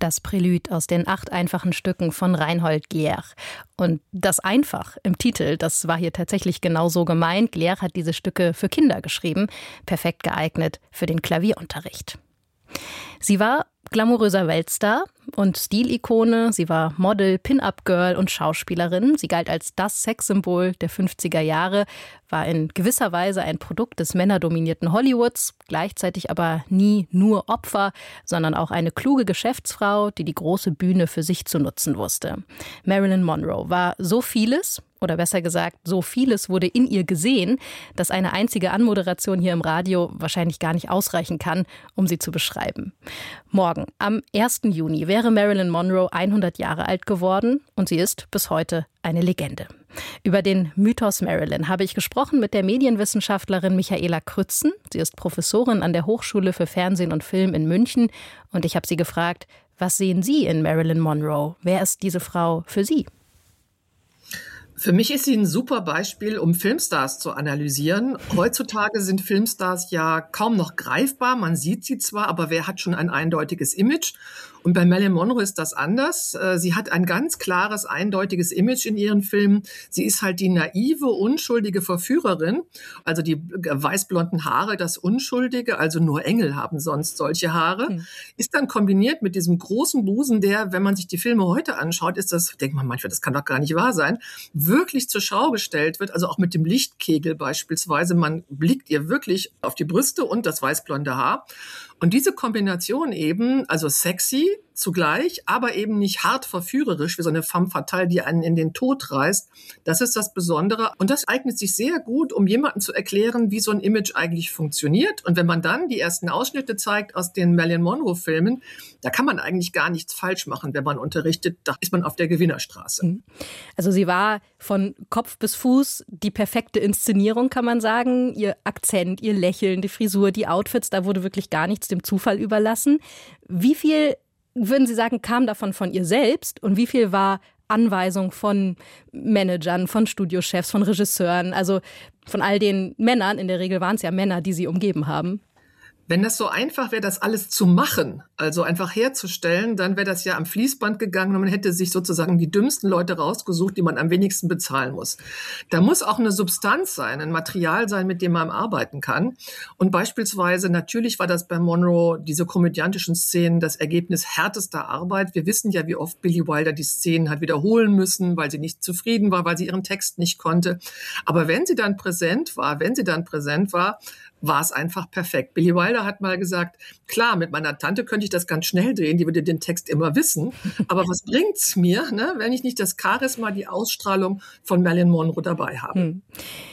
Das Prélude aus den 8 einfachen Stücken von Reinhold Glier. Und das einfach im Titel, das war hier tatsächlich genau so gemeint. Glier hat diese Stücke für Kinder geschrieben, perfekt geeignet für den Klavierunterricht. Sie war glamouröser Weltstar und Stilikone. Sie war Model, Pin-Up-Girl und Schauspielerin. Sie galt als das Sexsymbol der 50er Jahre, war in gewisser Weise ein Produkt des männerdominierten Hollywoods, gleichzeitig aber nie nur Opfer, sondern auch eine kluge Geschäftsfrau, die die große Bühne für sich zu nutzen wusste. Marilyn Monroe war so vieles, oder besser gesagt, so vieles wurde in ihr gesehen, dass eine einzige Anmoderation hier im Radio wahrscheinlich gar nicht ausreichen kann, um sie zu beschreiben. Morgen, am 1. Juni, wäre Marilyn Monroe 100 Jahre alt geworden und sie ist bis heute eine Legende. Über den Mythos Marilyn habe ich gesprochen mit der Medienwissenschaftlerin Michaela Krützen. Sie ist Professorin an der Hochschule für Fernsehen und Film in München und ich habe sie gefragt, was sehen Sie in Marilyn Monroe? Wer ist diese Frau für Sie? Für mich ist sie ein super Beispiel, um Filmstars zu analysieren. Heutzutage sind Filmstars ja kaum noch greifbar. Man sieht sie zwar, aber wer hat schon ein eindeutiges Image? Und bei Marilyn Monroe ist das anders. Sie hat ein ganz klares, eindeutiges Image in ihren Filmen. Sie ist halt die naive, unschuldige Verführerin. Also die weißblonden Haare, das Unschuldige, also nur Engel haben sonst solche Haare. Ist dann kombiniert mit diesem großen Busen, der, wenn man sich die Filme heute anschaut, ist das, denkt man manchmal, das kann doch gar nicht wahr sein, wirklich zur Schau gestellt wird. Also auch mit dem Lichtkegel beispielsweise. Man blickt ihr wirklich auf die Brüste und das weißblonde Haar. Und diese Kombination eben, also sexy zugleich, aber eben nicht hart verführerisch, wie so eine femme fatale, die einen in den Tod reißt. Das ist das Besondere. Und das eignet sich sehr gut, um jemandem zu erklären, wie so ein Image eigentlich funktioniert. Und wenn man dann die ersten Ausschnitte zeigt aus den Marilyn Monroe-Filmen, da kann man eigentlich gar nichts falsch machen, wenn man unterrichtet. Da ist man auf der Gewinnerstraße. Also sie war von Kopf bis Fuß die perfekte Inszenierung, kann man sagen. Ihr Akzent, ihr Lächeln, die Frisur, die Outfits, da wurde wirklich gar nichts dem Zufall überlassen. Wie viel, würden Sie sagen, kam davon von ihr selbst und wie viel war Anweisung von Managern, von Studiochefs, von Regisseuren, also von all den Männern, in der Regel waren es ja Männer, die sie umgeben haben? Wenn das so einfach wäre, das alles zu machen, also einfach herzustellen, dann wäre das ja am Fließband gegangen und man hätte sich sozusagen die dümmsten Leute rausgesucht, die man am wenigsten bezahlen muss. Da muss auch eine Substanz sein, ein Material sein, mit dem man arbeiten kann. Und beispielsweise, natürlich war das bei Monroe, diese komödiantischen Szenen, das Ergebnis härtester Arbeit. Wir wissen ja, wie oft Billie Wilder die Szenen hat wiederholen müssen, weil sie nicht zufrieden war, weil sie ihren Text nicht konnte. Aber wenn sie dann präsent war, war es einfach perfekt. Billie Wilder hat mal gesagt, klar, mit meiner Tante könnte ich das ganz schnell drehen, die würde den Text immer wissen. Aber was bringt's mir, ne, wenn ich nicht das Charisma, die Ausstrahlung von Marilyn Monroe dabei habe?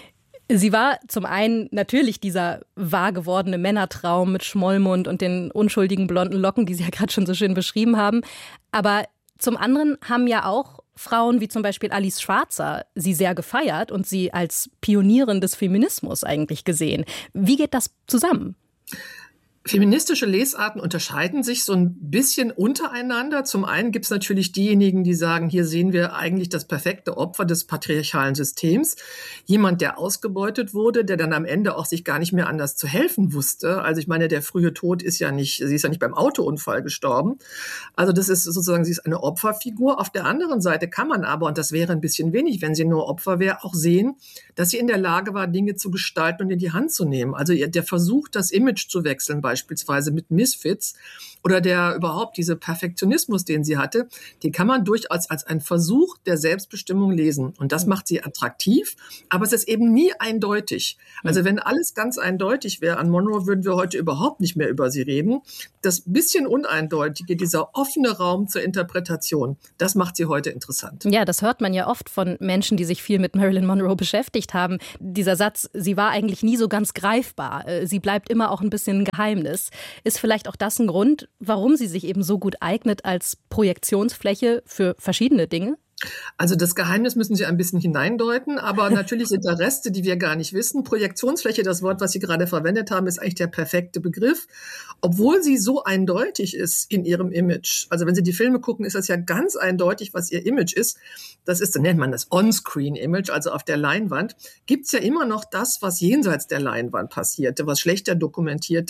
Sie war zum einen natürlich dieser wahr gewordene Männertraum mit Schmollmund und den unschuldigen blonden Locken, die Sie ja gerade schon so schön beschrieben haben. Aber zum anderen haben ja auch Frauen wie zum Beispiel Alice Schwarzer sie sehr gefeiert und sie als Pionierin des Feminismus eigentlich gesehen. Wie geht das zusammen? Feministische Lesarten unterscheiden sich so ein bisschen untereinander. Zum einen gibt es natürlich diejenigen, die sagen, hier sehen wir eigentlich das perfekte Opfer des patriarchalen Systems. Jemand, der ausgebeutet wurde, der dann am Ende auch sich gar nicht mehr anders zu helfen wusste. Also ich meine, der frühe Tod sie ist ja nicht beim Autounfall gestorben. Also das ist sozusagen, sie ist eine Opferfigur. Auf der anderen Seite kann man aber, und das wäre ein bisschen wenig, wenn sie nur Opfer wäre, auch sehen, dass sie in der Lage war, Dinge zu gestalten und in die Hand zu nehmen. Also der Versuch, das Image zu wechseln, beispielsweise mit Misfits oder dieser Perfektionismus, den sie hatte, den kann man durchaus als einen Versuch der Selbstbestimmung lesen. Und das macht sie attraktiv, aber es ist eben nie eindeutig. Also wenn alles ganz eindeutig wäre an Monroe, würden wir heute überhaupt nicht mehr über sie reden. Das bisschen Uneindeutige, dieser offene Raum zur Interpretation, das macht sie heute interessant. Ja, das hört man ja oft von Menschen, die sich viel mit Marilyn Monroe beschäftigt haben. Dieser Satz, sie war eigentlich nie so ganz greifbar. Sie bleibt immer auch ein bisschen ein Geheimnis. Ist vielleicht auch das ein Grund, warum sie sich eben so gut eignet als Projektionsfläche für verschiedene Dinge? Also das Geheimnis müssen Sie ein bisschen hineindeuten, aber natürlich sind da Reste, die wir gar nicht wissen. Projektionsfläche, das Wort, was Sie gerade verwendet haben, ist eigentlich der perfekte Begriff. Obwohl sie so eindeutig ist in ihrem Image. Also wenn Sie die Filme gucken, ist das ja ganz eindeutig, was ihr Image ist. Das ist, dann nennt man das On-Screen-Image, also auf der Leinwand. Gibt's ja immer noch das, was jenseits der Leinwand passierte, was schlechter dokumentiert ist.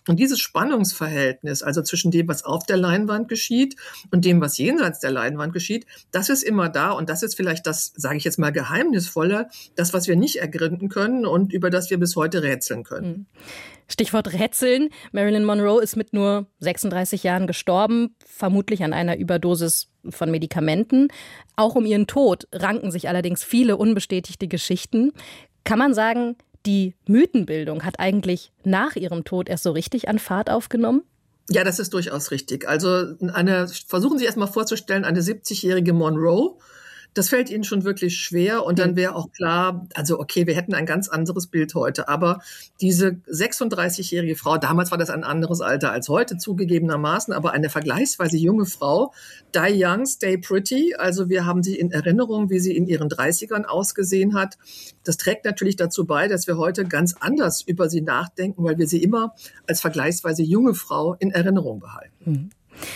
Und dieses Spannungsverhältnis, also zwischen dem, was auf der Leinwand geschieht und dem, was jenseits der Leinwand geschieht, das ist immer da. Und das ist vielleicht das, sage ich jetzt mal, Geheimnisvolle, das, was wir nicht ergründen können und über das wir bis heute rätseln können. Stichwort Rätseln. Marilyn Monroe ist mit nur 36 Jahren gestorben, vermutlich an einer Überdosis von Medikamenten. Auch um ihren Tod ranken sich allerdings viele unbestätigte Geschichten. Kann man sagen, die Mythenbildung hat eigentlich nach ihrem Tod erst so richtig an Fahrt aufgenommen? Ja, das ist durchaus richtig. Also versuchen Sie erst mal vorzustellen, eine 70-jährige Monroe. Das fällt Ihnen schon wirklich schwer und dann wäre auch klar, also okay, wir hätten ein ganz anderes Bild heute, aber diese 36-jährige Frau, damals war das ein anderes Alter als heute zugegebenermaßen, aber eine vergleichsweise junge Frau, die young, stay pretty, also wir haben sie in Erinnerung, wie sie in ihren 30ern ausgesehen hat. Das trägt natürlich dazu bei, dass wir heute ganz anders über sie nachdenken, weil wir sie immer als vergleichsweise junge Frau in Erinnerung behalten.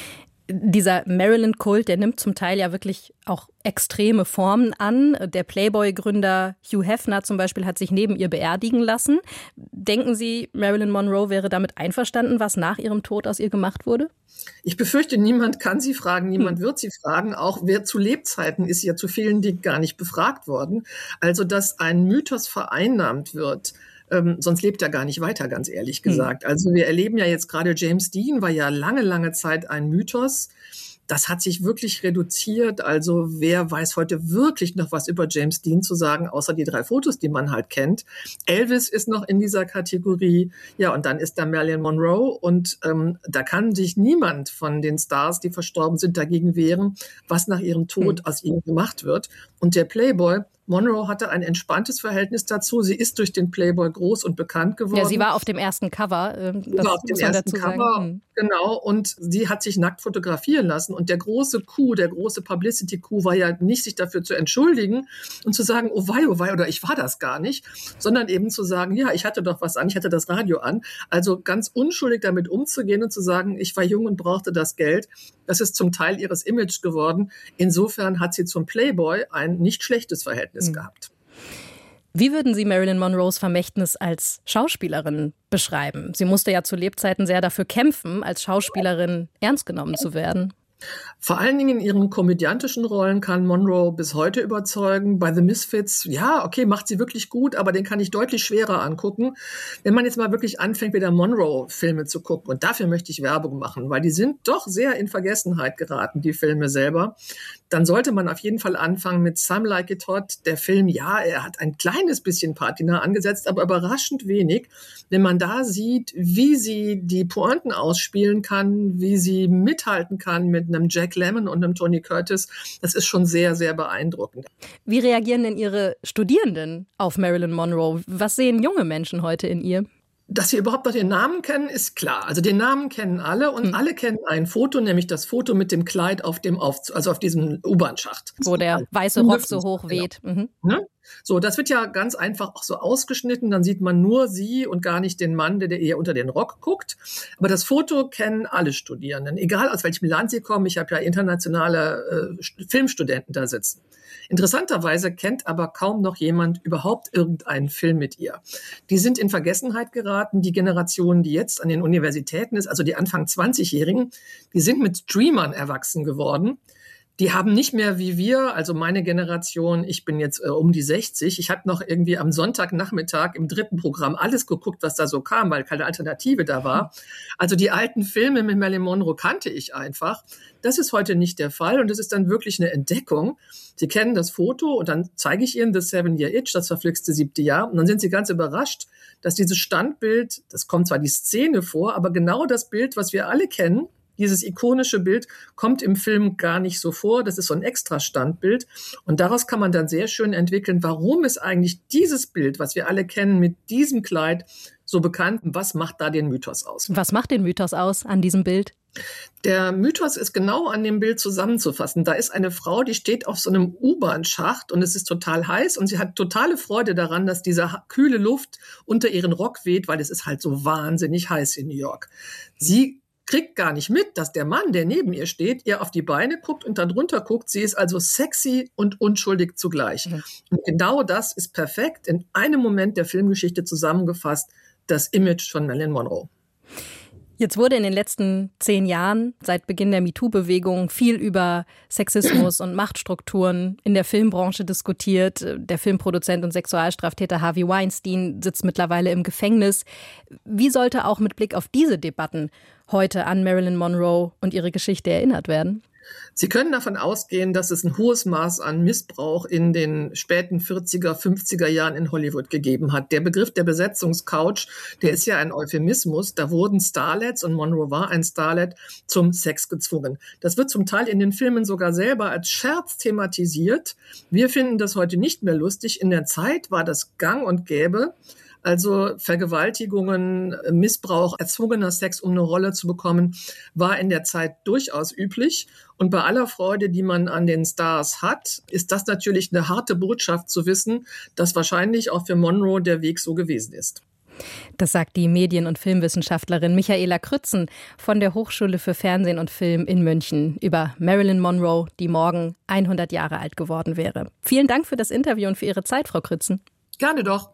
Dieser Marilyn-Kult, der nimmt zum Teil ja wirklich auch extreme Formen an. Der Playboy-Gründer Hugh Hefner zum Beispiel hat sich neben ihr beerdigen lassen. Denken Sie, Marilyn Monroe wäre damit einverstanden, was nach ihrem Tod aus ihr gemacht wurde? Ich befürchte, niemand kann sie fragen, niemand wird sie fragen. Auch wer zu Lebzeiten ist ja zu vielen Dingen gar nicht befragt worden. Also, dass ein Mythos vereinnahmt wird, sonst lebt er gar nicht weiter, ganz ehrlich gesagt. Also wir erleben ja jetzt gerade, James Dean war ja lange, lange Zeit ein Mythos. Das hat sich wirklich reduziert. Also wer weiß heute wirklich noch was über James Dean zu sagen, außer die 3 Fotos, die man halt kennt. Elvis ist noch in dieser Kategorie. Ja, und dann ist da Marilyn Monroe. Und da kann sich niemand von den Stars, die verstorben sind, dagegen wehren, was nach ihrem Tod aus ihnen gemacht wird. Und der Playboy, Monroe hatte ein entspanntes Verhältnis dazu. Sie ist durch den Playboy groß und bekannt geworden. Ja, sie war auf dem ersten Cover. Sie war auf dem ersten Cover, genau. Und sie hat sich nackt fotografieren lassen. Und der große Coup, der große Publicity-Coup war ja nicht, sich dafür zu entschuldigen und zu sagen, oh wei, oder ich war das gar nicht, sondern eben zu sagen, ja, ich hatte doch was an, ich hatte das Radio an. Also ganz unschuldig damit umzugehen und zu sagen, ich war jung und brauchte das Geld. Das ist zum Teil ihres Image geworden. Insofern hat sie zum Playboy ein nicht schlechtes Verhältnis gehabt. Wie würden Sie Marilyn Monroes Vermächtnis als Schauspielerin beschreiben? Sie musste ja zu Lebzeiten sehr dafür kämpfen, als Schauspielerin ernst genommen zu werden. Vor allen Dingen in ihren komödiantischen Rollen kann Monroe bis heute überzeugen. Bei The Misfits, ja, okay, macht sie wirklich gut, aber den kann ich deutlich schwerer angucken. Wenn man jetzt mal wirklich anfängt, wieder Monroe-Filme zu gucken, und dafür möchte ich Werbung machen, weil die sind doch sehr in Vergessenheit geraten, die Filme selber, dann sollte man auf jeden Fall anfangen mit Some Like It Hot. Der Film, ja, er hat ein kleines bisschen Patina angesetzt, aber überraschend wenig. Wenn man da sieht, wie sie die Pointen ausspielen kann, wie sie mithalten kann mit einem Jack Lemmon und einem Tony Curtis, das ist schon sehr, sehr beeindruckend. Wie reagieren denn Ihre Studierenden auf Marilyn Monroe? Was sehen junge Menschen heute in ihr? Dass sie überhaupt noch den Namen kennen, ist klar. Also den Namen kennen alle und alle kennen ein Foto, nämlich das Foto mit dem Kleid auf diesem U-Bahn-Schacht. Wo der weiße Rock so hoch weht. Genau. So, das wird ja ganz einfach auch so ausgeschnitten. Dann sieht man nur sie und gar nicht den Mann, der eher unter den Rock guckt. Aber das Foto kennen alle Studierenden, egal aus welchem Land sie kommen. Ich habe ja internationale Filmstudenten da sitzen. Interessanterweise kennt aber kaum noch jemand überhaupt irgendeinen Film mit ihr. Die sind in Vergessenheit geraten. Die Generation, die jetzt an den Universitäten ist, also die Anfang 20-Jährigen, die sind mit Streamern erwachsen geworden. Die haben nicht mehr wie wir, also meine Generation, ich bin jetzt um die 60, ich habe noch irgendwie am Sonntagnachmittag im 3. Programm alles geguckt, was da so kam, weil keine Alternative da war. Also die alten Filme mit Marilyn Monroe kannte ich einfach. Das ist heute nicht der Fall und das ist dann wirklich eine Entdeckung. Sie kennen das Foto und dann zeige ich Ihnen The 7-Year-Itch, das verflixte 7. Jahr. Und dann sind Sie ganz überrascht, dass dieses Standbild, das kommt zwar die Szene vor, aber genau das Bild, was wir alle kennen, dieses ikonische Bild kommt im Film gar nicht so vor. Das ist so ein extra Standbild. Und daraus kann man dann sehr schön entwickeln, warum ist eigentlich dieses Bild, was wir alle kennen, mit diesem Kleid so bekannt? Was macht da den Mythos aus? Was macht den Mythos aus an diesem Bild? Der Mythos ist genau an dem Bild zusammenzufassen. Da ist eine Frau, die steht auf so einem U-Bahn-Schacht und es ist total heiß und sie hat totale Freude daran, dass diese kühle Luft unter ihren Rock weht, weil es ist halt so wahnsinnig heiß in New York. Sie kriegt gar nicht mit, dass der Mann, der neben ihr steht, ihr auf die Beine guckt und dann drunter guckt. Sie ist also sexy und unschuldig zugleich. Und genau das ist perfekt in einem Moment der Filmgeschichte zusammengefasst, das Image von Marilyn Monroe. Jetzt wurde in den letzten 10 Jahren, seit Beginn der MeToo-Bewegung, viel über Sexismus und Machtstrukturen in der Filmbranche diskutiert. Der Filmproduzent und Sexualstraftäter Harvey Weinstein sitzt mittlerweile im Gefängnis. Wie sollte auch mit Blick auf diese Debatten heute an Marilyn Monroe und ihre Geschichte erinnert werden? Sie können davon ausgehen, dass es ein hohes Maß an Missbrauch in den späten 40er, 50er Jahren in Hollywood gegeben hat. Der Begriff der Besetzungscouch, der ist ja ein Euphemismus. Da wurden Starlets, und Monroe war ein Starlet, zum Sex gezwungen. Das wird zum Teil in den Filmen sogar selber als Scherz thematisiert. Wir finden das heute nicht mehr lustig. In der Zeit war das gang und gäbe. Also Vergewaltigungen, Missbrauch, erzwungener Sex, um eine Rolle zu bekommen, war in der Zeit durchaus üblich. Und bei aller Freude, die man an den Stars hat, ist das natürlich eine harte Botschaft zu wissen, dass wahrscheinlich auch für Monroe der Weg so gewesen ist. Das sagt die Medien- und Filmwissenschaftlerin Michaela Krützen von der Hochschule für Fernsehen und Film in München über Marilyn Monroe, die morgen 100 Jahre alt geworden wäre. Vielen Dank für das Interview und für Ihre Zeit, Frau Krützen. Gerne doch.